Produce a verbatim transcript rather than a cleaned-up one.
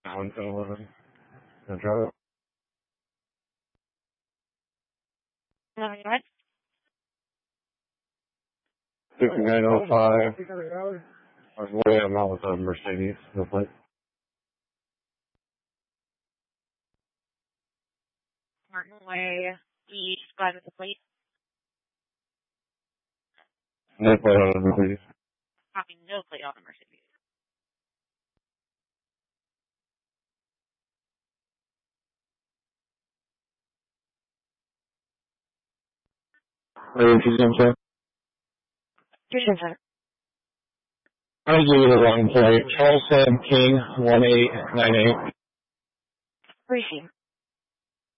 Down to eleven. I'll drive it. No, go ahead. fifty-nine oh five. I was way I'm out with a Mercedes. The plate. Martin Way, the squad with the plate. No plate on the Mercedes. Copy, no plate on the Mercedes. Where did you come from? Fusion Center. I'll give you the wrong plate. Charles Sam King, one eight nine eight. Appreciate it.